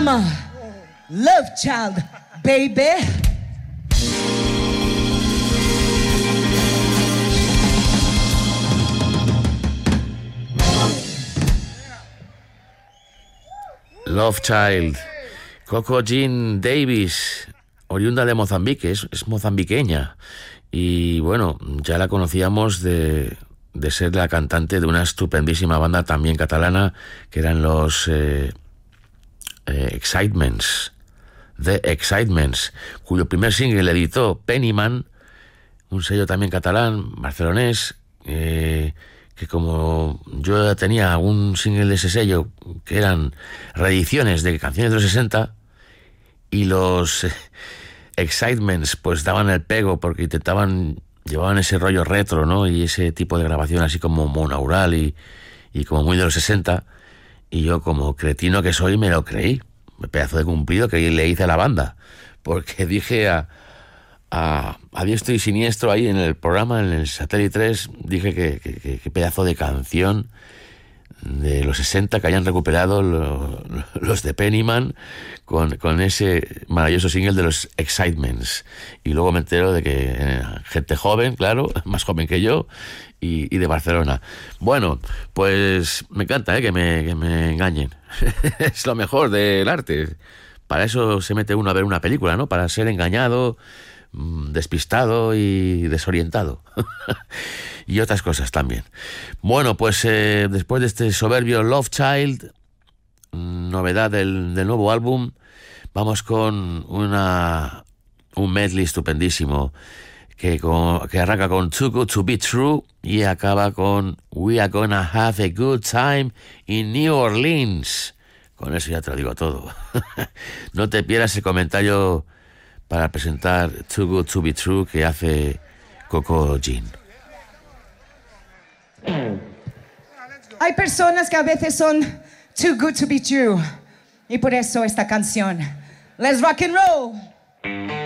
I'm a love child, baby. Love Child, Coco Jean Davis, oriunda de Mozambique, es mozambiqueña. Y bueno, ya la conocíamos de ser la cantante de una estupendísima banda también catalana, que eran los Excitements, The Excitements, cuyo primer single le editó Pennyman, un sello también catalán, barcelonés, que como yo ya tenía un single de ese sello, que eran reediciones de canciones de los 60, y los Excitements pues daban el pego porque llevaban ese rollo retro, ¿no? Y ese tipo de grabación así como monaural y como muy de los 60, y yo como cretino que soy me lo creí, pedazo de cumplido que le hice a la banda, porque dije a diestro y siniestro ahí en el programa, en el Satélite 3, dije que pedazo de canción de los 60 que hayan recuperado los de Pennyman con ese maravilloso single de los Excitements. Y luego me entero de que gente joven, claro, más joven que yo, y de Barcelona. Bueno, pues me encanta que me engañen. Es lo mejor del arte. Para eso se mete uno a ver una película, ¿no? Para ser engañado, despistado y desorientado. Y otras cosas también. Bueno, pues después de este soberbio Love Child, novedad del nuevo álbum, vamos con un medley estupendísimo que arranca con Too Good to Be True y acaba con We Are Gonna Have a Good Time in New Orleans. Con eso ya te lo digo todo. No te pierdas el comentario para presentar Too Good to Be True que hace Coco Jean. Hay personas que a veces son too good to be true. Y por eso esta canción. Let's rock and roll.